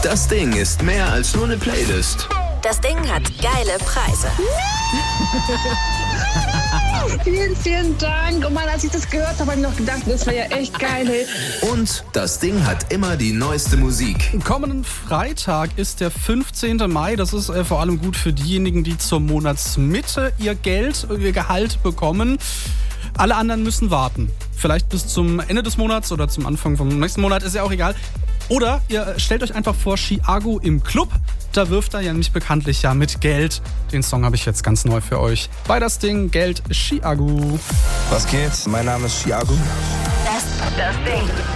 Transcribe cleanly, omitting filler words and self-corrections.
Das Ding ist mehr als nur eine Playlist. Das Ding hat geile Preise. Vielen, vielen Dank. Oh Mann, als ich das gehört habe, habe ich noch gedacht, das wäre ja echt geil. Hey. Und das Ding hat immer die neueste Musik. Kommenden Freitag ist der 15. Mai. Das ist vor allem gut für diejenigen, die zur Monatsmitte ihr Gehalt bekommen. Alle anderen müssen warten. Vielleicht bis zum Ende des Monats oder zum Anfang vom nächsten Monat, ist ja auch egal. Oder ihr stellt euch einfach vor, Chiago im Club. Da wirft er ja nämlich bekanntlich ja mit Geld. Den Song habe ich jetzt ganz neu für euch. Bei das Ding Geld Chiago. Was geht? Mein Name ist Chiago. Das Ding.